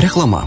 Reklama.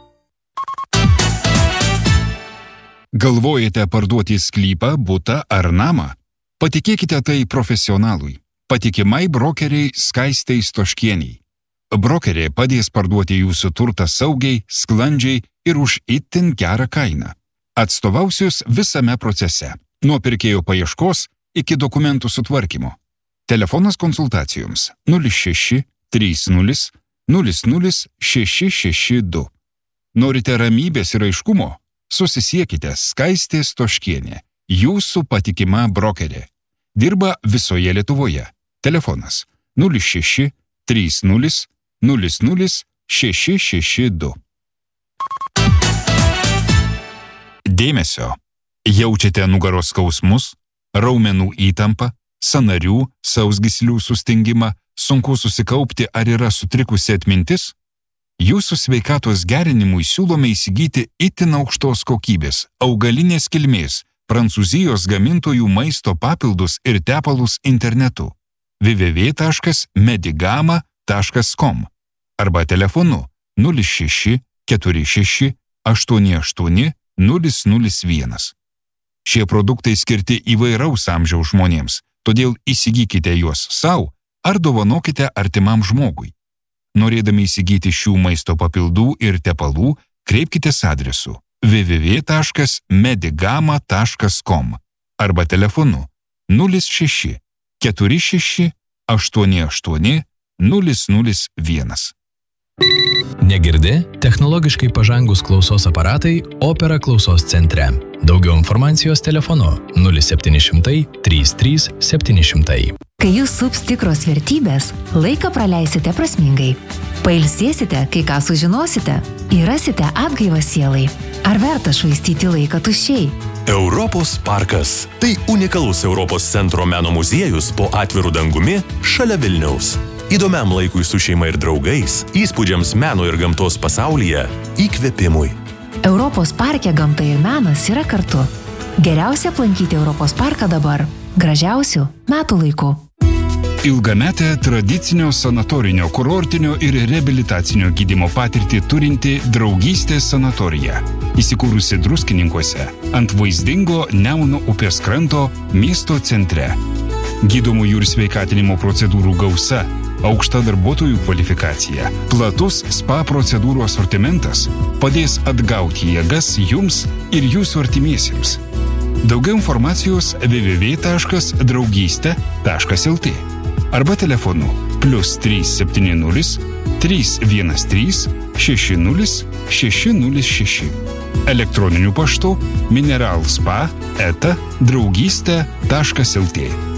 Galvojate parduoti sklypą, butą ar namą? Patikėkite tai profesionalui. Patikimai brokeriai Skaistei Stoškieniai. Brokerė padės parduoti jūsų turtą saugiai, sklandžiai ir už itin gerą kainą. Atstovausius visame procese, nuo pirkėjo paieškos iki dokumentų sutvarkymo. Telefonas konsultacijoms 06 30 00 662. Norite ramybės ir aiškumo? Susisiekite Skaistė Stoškienė, jūsų patikima brokerė. Dirba visoje Lietuvoje. Telefonas 06 30 00 662. Dėmesio! Jaučiate nugaros skausmus, raumenų įtampą, sąnarių, sausgyslių sustingimą, sunku susikaupti ar yra sutrikusi atmintis? Jūsų sveikatos gerinimui siūlome įsigyti itin aukštos kokybės, augalinės kilmės, Prancūzijos gamintojų maisto papildus ir tepalus internetu www.medigama.com arba telefonu 06 46 88 001. Šie produktai skirti įvairaus amžiaus žmonėms, todėl įsigykite juos savo ar dovanokite artimam žmogui. Norėdami įsigyti šių maisto papildų ir tepalų, kreipkitės adresu www.medigama.com arba telefonu 06 46 88 001. Negirdi? Technologiškai pažangus klausos aparatai Opera klausos centre. Daugiau informacijos telefonu 0700 33 700. Kai jūs sups tikros vertybės, laiką praleisite prasmingai. Pailsėsite, kai ką sužinosite, ir rasite atgaivą sielai. Ar verta švaistyti laiką tuščiai? Europos parkas. Tai unikalus Europos centro meno muziejus po atviru dangumi šalia Vilniaus. Įdomiam laikui su šeima ir draugais, įspūdžiams meno ir gamtos pasaulyje, įkvėpimui. Europos parke gamta ir menas yra kartu. Geriausia aplankyti Europos parką dabar, gražiausių metų laikų. Ilgametę tradicinio sanatorinio, kurortinio ir reabilitacinio gydymo patirtį turinti Draugystės sanatorija. Įsikūrusi Druskininkuose ant vaizdingo Nemuno upės kranto miesto centre. Gydomųjų ir sveikatinimo procedūrų gausa, aukšta darbuotojų kvalifikacija, platus spa procedūrų asortimentas padės atgauti jėgas jums ir jūsų artimiesiems. Daugiau informacijos www.draugystė.lt arba telefonu +370 313 60 606. Elektroniniu paštu mineralspa@draugystė.lt.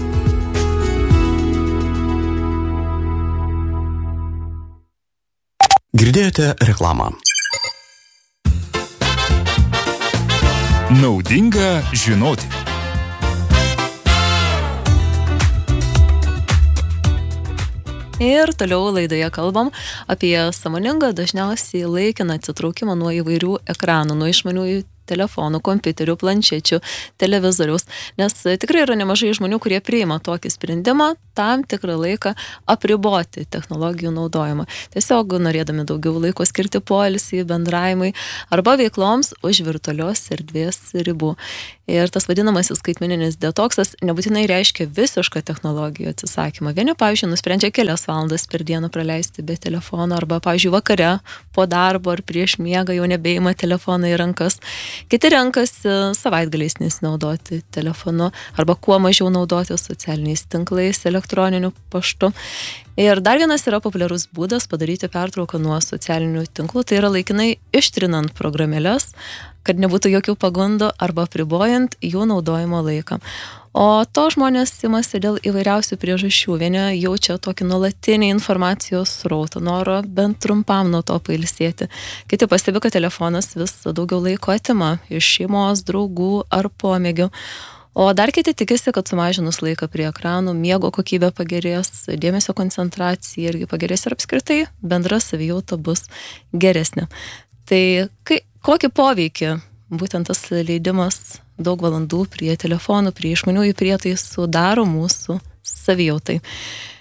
Girdėjote reklamą. Naudinga žinoti. Ir toliau laidoje kalbam apie sąmoningą, dažniausiai laikiną atsitraukimą nuo įvairių ekranų, nuo išmaniųjų telefonų, kompiuterių, planšečių, televizoriaus, nes tikrai yra nemažai žmonių, kurie priima tokį sprendimą tam tikrą laiką apriboti technologijų naudojimą. Tiesiog norėdami daugiau laiko skirti poilsiui, bendravimui arba veikloms už virtualios erdvės ribų. Ir tas vadinamasis skaitmeninis detoksas nebūtinai reiškia visišką technologijų atsisakymą. Vieni, pavyzdžiui, nusprendžia kelias valandas per dieną praleisti be telefono arba, pavyzdžiui, vakare po darbo ar prieš miegą jau nebeima telefoną į rankas. Kiti renkasi savaitgaliais nesinaudoti telefonu arba kuo mažiau naudoti socialiniais tinklais, elektroniniu paštu. Ir dar vienas yra populiarus būdas padaryti pertrauką nuo socialinių tinklų, tai yra laikinai ištrinant programėles, kad nebūtų jokių pagundų arba apribojant jų naudojimo laiką. O to žmonės imasi dėl įvairiausių priežasčių. Vieni jaučia tokį nuolatinį informacijos srautą, noro bent trumpam nuo to pailsėti. Kiti pastebi, kad telefonas vis daugiau laiko atima iš šeimos, draugų ar pomėgių. O dar kiti tikisi, kad sumažinus laiką prie ekranų, miego kokybė pagerės, dėmesio koncentracija irgi pagerės ir apskritai bendra savijauta bus geresnė. Tai kokį poveikį būtent tas leidimas daug valandų prie telefonų, prie išmaniųjų prietaisų daro mūsų savijautai?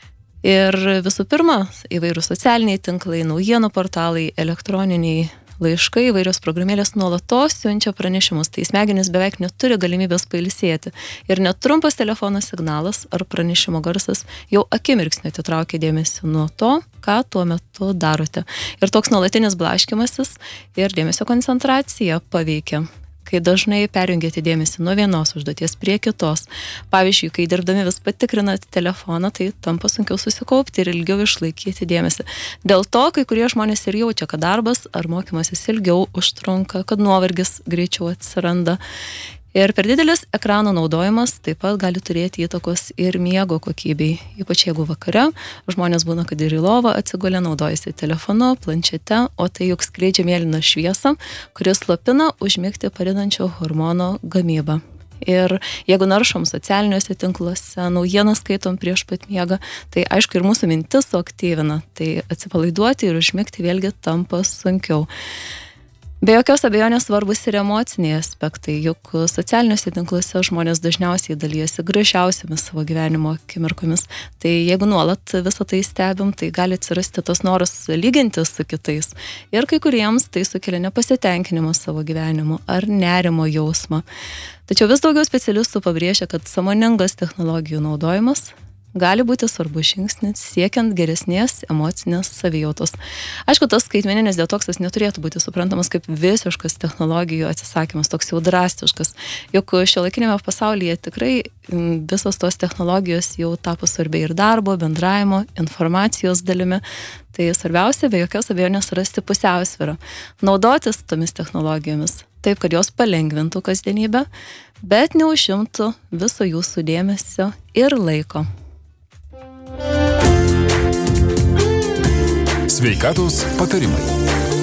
Ir visų pirma, įvairūs socialiniai tinklai, naujienų portalai, elektroniniai laiškai, įvairios programėlės nuolatos siunčia pranešimus, tai smegenys beveik neturi galimybės pailsėti. Ir net trumpas telefono signalas ar pranešimo garsas jau akimirksniu atitraukia dėmesį nuo to, ką tuo metu darote. Ir toks nuolatinis blaškymasis ir dėmesio koncentracija paveikia, kai dažnai perjungiate dėmesį nuo vienos užduoties prie kitos. Pavyzdžiui, kai dirbdami vis patikrinate telefoną, tai tampa sunkiau susikaupti ir ilgiau išlaikyti dėmesį. Dėl to, kai kurie žmonės ir jaučia, kad darbas ar mokymasis ilgiau užtrunka, kad nuovargis greičiau atsiranda. Ir per didelis ekranų naudojimas taip pat gali turėti įtakos ir miego kokybei. Ypač jeigu vakare žmonės būna, kad ir į lovą atsigulę, naudojasi telefonu, planšete, o tai juk skleidžia mėlyną šviesą, kuris slopina užmigti padedančio hormono gamybą. Ir jeigu naršom socialiniuose tinkluose, naujienas skaitom prieš pat miegą, tai aišku ir mūsų mintis suaktyvina, tai atsipalaiduoti ir užmigti vėlgi tampa sunkiau. Be jokios abejonės svarbus ir emociniai aspektai, juk socialiniuose tinkluose žmonės dažniausiai dalyjasi gražiausiamis savo gyvenimo akimirkomis. Tai jeigu nuolat visą tai stebim, tai gali atsirasti tas noras lygintis su kitais. Ir kai kuriems tai sukelia nepasitenkinimą savo gyvenimu ar nerimo jausmą. Tačiau vis daugiau specialistų pabrėžia, kad sąmoningas technologijų naudojimas gali būti svarbus žingsnis siekiant geresnės emocinės savijautos. Aišku, tas skaitmeninis detoksas neturėtų būti suprantamas kaip visiškas technologijų atsisakymas, toks jau drastiškas. Juk šiuolaikinėme pasaulyje tikrai visos tos technologijos jau tapo svarbiai ir darbo, bendravimo, informacijos dalimi. Tai svarbiausia, be jokios abejonės, rasti pusiausvyrą, naudotis tomis technologijomis taip, kad jos palengvintų kasdienybę, bet neužimtų viso jūsų dėmesio ir laiko. Sveikatos patarimai.